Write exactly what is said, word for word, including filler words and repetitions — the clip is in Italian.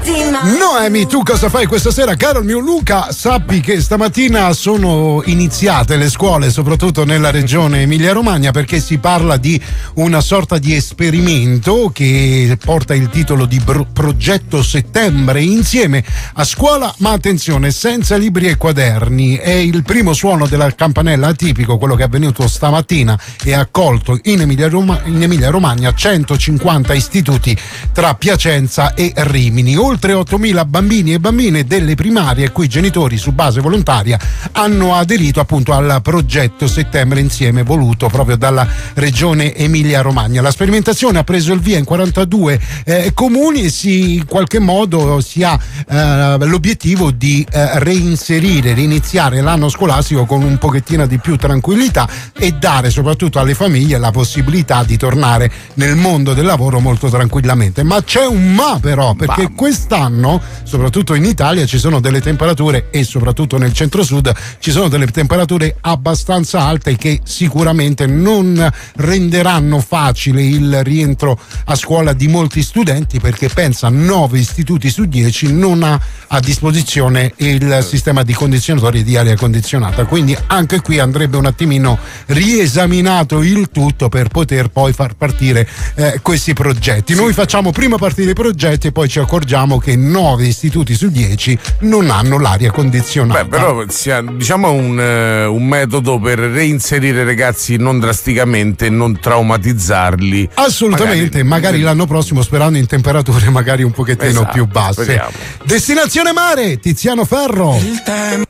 Noemi, tu cosa fai questa sera? Caro il mio Luca, sappi che stamattina sono iniziate le scuole, soprattutto nella regione Emilia-Romagna, perché si parla di una sorta di esperimento che porta il titolo di Bro- Progetto Settembre insieme a scuola, ma attenzione, senza libri e quaderni. È il primo suono della campanella atipico, quello che è avvenuto stamattina e ha accolto in Emilia-Roma- in Emilia-Romagna centocinquanta istituti tra Piacenza e Rimini. Oltre ottomila bambini e bambine delle primarie, i cui genitori su base volontaria hanno aderito appunto al progetto Settembre insieme voluto proprio dalla regione Emilia-Romagna. La sperimentazione ha preso il via in quarantadue eh, comuni e si in qualche modo si ha eh, l'obiettivo di eh, reinserire, riniziare l'anno scolastico con un pochettino di più tranquillità e dare soprattutto alle famiglie la possibilità di tornare nel mondo del lavoro molto tranquillamente. Ma c'è un ma però, perché Bam. quest'anno, soprattutto in Italia, ci sono delle temperature, e soprattutto nel centro-sud ci sono delle temperature abbastanza alte che sicuramente non renderanno facile il rientro a scuola di molti studenti, perché pensa nove istituti su dieci non ha a disposizione il sistema di condizionatori di aria condizionata, quindi anche qui andrebbe un attimino riesaminato il tutto per poter poi far partire eh, questi progetti. Noi facciamo prima partire i progetti e poi ci accorgiamo che nove istituti su dieci non hanno l'aria condizionata. Beh, però sia, diciamo un, uh, un metodo per reinserire i ragazzi non drasticamente, non traumatizzarli. Assolutamente, magari, magari l'anno prossimo sperando in temperature magari un pochettino esatto, più basse. Speriamo. Destinazione Mare, Tiziano Ferro. Il tempo